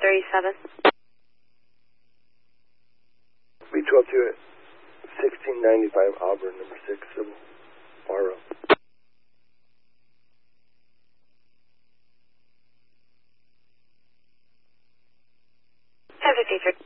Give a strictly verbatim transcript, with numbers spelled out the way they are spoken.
thirty-seven. B twelve two at sixteen ninety-five Auburn, number six, Civil, R O. ten fifty-three.